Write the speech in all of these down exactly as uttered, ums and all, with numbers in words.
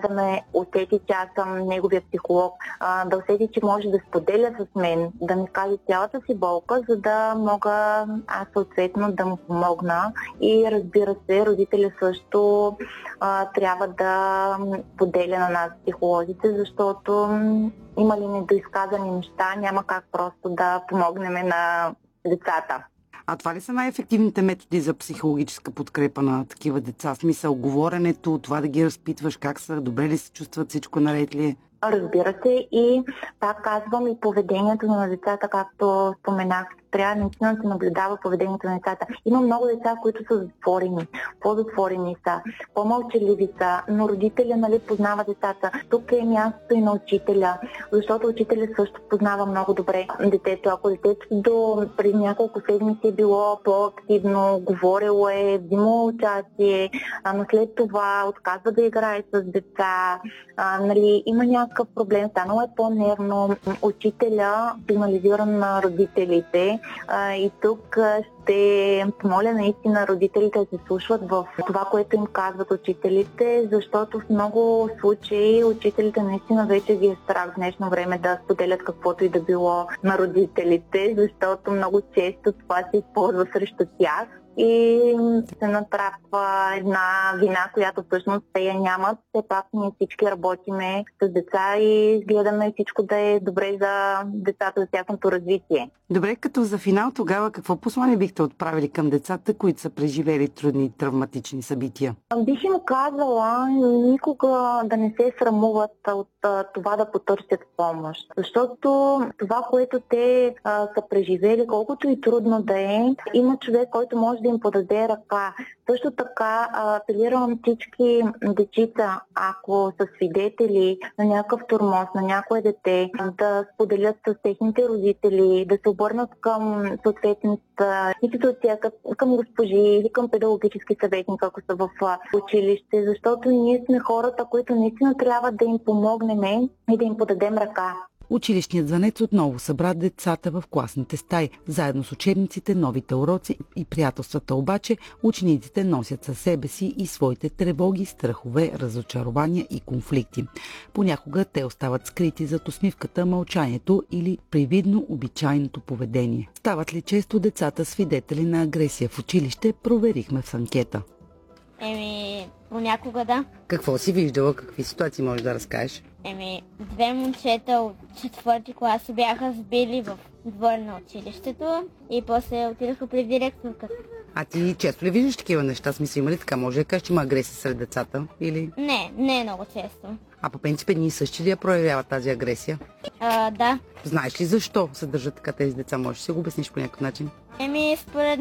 да ме усети, че аз съм неговия психолог, а, да усети, че може да споделя с мен, да ми каже цялата си болка, за да мога аз съответно да му помогна. И разбира се, родителя също а, трябва да поделя на нас психолозите, защото има ли недоизказани неща, няма как просто да помогнем на децата. А това ли са най-ефективните методи за психологическа подкрепа на такива деца? В смисъл, говоренето, това да ги разпитваш как са, добре ли се чувстват, всичко наред ли е? Разбира се, и пак казвам, и поведението на децата, както споменах, трябва наистина да се наблюдава поведението на децата. Има много деца, които са затворени, по-затворени са, по-мълчаливи са, но родителя, нали, познава децата. Тук е мястото и на учителя, защото учителя също познава много добре детето. Ако детето до преди няколко седмици е било по-активно, говорило е, взимало участие, а, но след това отказва да играе с деца, а, нали, има някакъв проблем, станало е по-нервно, учителя сигнализира на родителите. А, и тук ще помоля наистина родителите да се слушат в това, което им казват учителите, защото в много случаи учителите наистина вече ги е страх в днешно време да споделят каквото и да било на родителите, защото много често това се използва срещу тях и се натрапва една вина, която всъщност те я нямат. Все пак ние всички работиме с деца и гледаме всичко да е добре за децата, за тяхното развитие. Добре, като за финал тогава какво послание бихте отправили към децата, които са преживели трудни травматични събития? Бих им казала никога да не се срамуват от това да потърсят помощ. Защото това, което те а, са преживели, колкото и трудно да е, има човек, който може да им подаде ръка. Също така апелирам всички дечица, ако са свидетели на някакъв тормоз, на някое дете, да споделят с техните родители, да се обърнат към съответната институция, към госпожи или към педагогически съветник, ако са в училище, защото ние сме хората, които наистина трябва да им помогнем и да им подадем ръка. Училищният звънец отново събра децата в класните стаи. Заедно с учебниците, новите уроци и приятелствата обаче, учениците носят със себе си и своите тревоги, страхове, разочарования и конфликти. Понякога те остават скрити зад усмивката, мълчанието или привидно обичайното поведение. Стават ли често децата свидетели на агресия в училище, проверихме в анкета. Еми, понякога да. Какво си виждала? Какви ситуации можеш да разкажеш? Еми, две момчета от четвърти клас бяха сбили в двора на училището и после отидаха при директорката. А ти често ли виждаш такива неща? Смисъл, има ли така? Може да кажеш, че има агресия сред децата? Или... Не, не е много често. А по принцип едни и същи ли я проявяват тази агресия? А, да. Знаеш ли защо се държат така тези деца? Можеш да си го обясниш по някакъв начин? Еми, според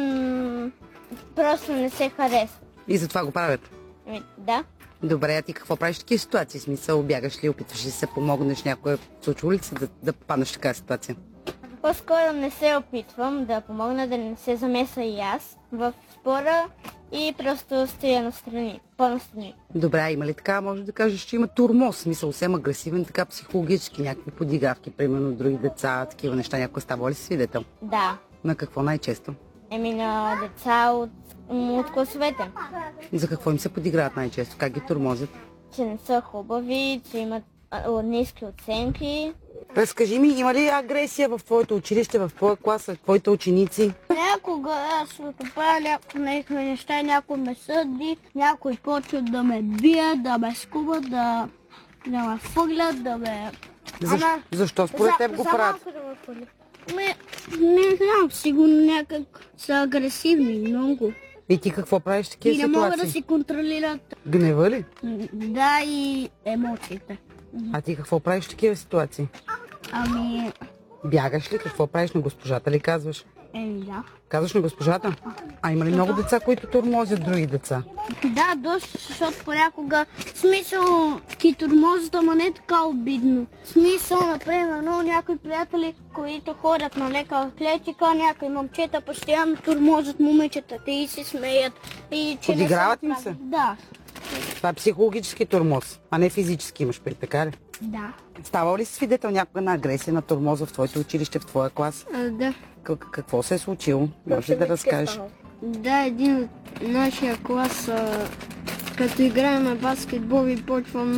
мен просто не се харесва. И затова го правят? Еми, да. Добре, а ти какво правиш в такива ситуации? Смисъл, бягаш ли, опитваш ли се помогнеш някоя случва ли се да, да попаднеш в такава ситуация? По-скоро не се опитвам да помогна, да не се замеса и аз в спора и просто стоя настрани, по-настрани. Добре, а има ли така, може да кажеш, че има тормоз, смисъл, съвсем агресивен, така психологически, някакви подигравки, примерно други деца, такива неща, някой става ли си свидетел? Да. На какво най-често? Еми на деца от, от класовете. За какво им се подиграват най-често? Как ги тормозят? Че не са хубави, че имат а, ниски оценки. Разкажи ми, има ли агресия в твоето училище, в твоя клас, в твоите ученици? Някога аз правя някакви неща, някой ме съди, някой почват да ме бият, да ме скубат, да, да ме фъглят, да ме... Защо, Ама... защо според за, теб го за правят? Да ме, не знам, сигурно някак са агресивни много. И ти какво правиш в такива И не ситуации? могат да си контролират. Гнева ли? Да, и емоциите. А ти какво правиш в такива ситуации? Ами... Бягаш ли? Какво правиш, на госпожата ли казваш? Еми да. Казваш на госпожата? А има ли много деца, които тормозят други деца? Да, доста, защото понякога смисъл ги тормозят, ама не така обидно. Смисъл, например, но някои приятели, които ходят на лека атлетика, някои момчета постоянно тормозят момичетата и се смеят. И, че подиграват им се? Да. Това е психологически тормоз, а не физически имаш при, така ли? Да. Ставал ли си свидетел някога на агресия, на тормоза в твоето училище, в твоя клас? А, да. Как, какво се е случило? Може ли да разкажеш? Да, един от нашия клас, а, като играем баскетбол и почвам